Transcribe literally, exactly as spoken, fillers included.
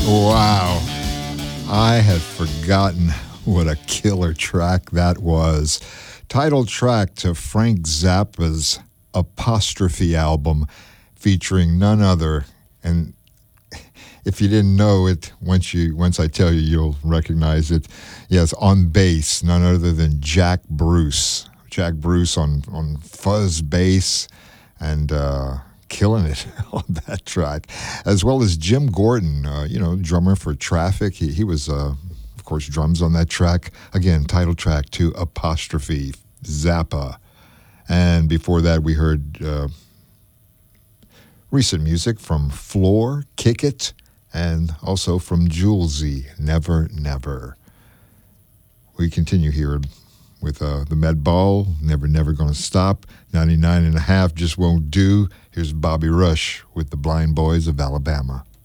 Wow. I had forgotten what a killer track that was. Title track to Frank Zappa's Apostrophe album, featuring none other, and if you didn't know it, once you once I tell you, you'll recognize it. Yes, on bass, none other than Jack Bruce. Jack Bruce on, on fuzz bass and uh, killing it on that track, as well as Jim Gordon, uh, you know, drummer for Traffic. He, he was, uh, of course, drums on that track. Again, title track to Apostrophe, Zappa. And before that, we heard uh, recent music from Floor, Kick It, and also from Julesy, Never Never. We continue here with uh, the Met Ball, Never Never Gonna Stop, ninety-nine and a half Just Won't Do. Here's Bobby Rush with the Blind Boys of Alabama.